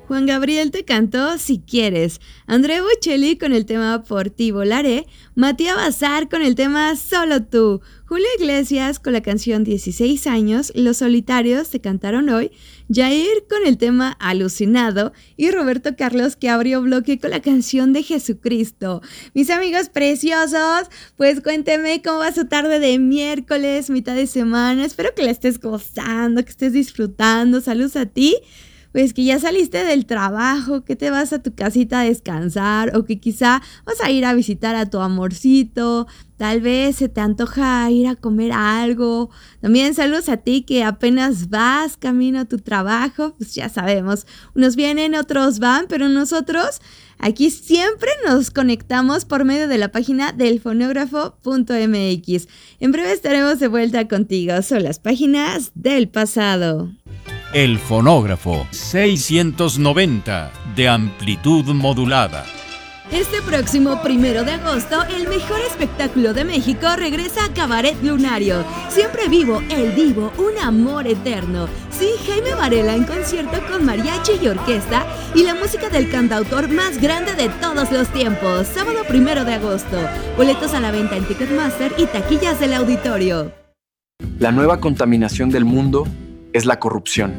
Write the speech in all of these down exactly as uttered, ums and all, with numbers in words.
Juan Gabriel te cantó Si Quieres, Andrea Bocelli con el tema Por Ti Volaré, Matías Bazar con el tema Solo Tú, Julio Iglesias con la canción dieciséis años, Los Solitarios te cantaron hoy, Jair con el tema Alucinado y Roberto Carlos que abrió bloque con la canción de Jesucristo. Mis amigos preciosos, pues cuénteme cómo va su tarde de miércoles, mitad de semana. Espero que la estés gozando, que estés disfrutando. Saludos a ti. Pues que ya saliste del trabajo, que te vas a tu casita a descansar o que quizá vas a ir a visitar a tu amorcito, tal vez se te antoja ir a comer algo. También saludos a ti que apenas vas camino a tu trabajo, pues ya sabemos, unos vienen, otros van, pero nosotros aquí siempre nos conectamos por medio de la página del fonógrafo punto eme equis. En breve estaremos de vuelta contigo, son las páginas del pasado. El Fonógrafo seiscientos noventa de amplitud modulada. Este próximo primero de agosto, el mejor espectáculo de México regresa a Cabaret Lunario. Siempre vivo, el vivo, un amor eterno. Sí, Jaime Varela en concierto con mariachi y orquesta y la música del cantautor más grande de todos los tiempos. Sábado primero de agosto. Boletos a la venta en Ticketmaster y taquillas del auditorio. La nueva contaminación del mundo es la corrupción.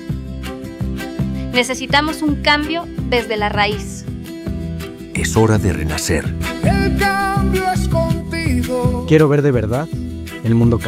Necesitamos un cambio desde la raíz. Es hora de renacer. El cambio es contigo. Quiero ver de verdad el mundo cambiar.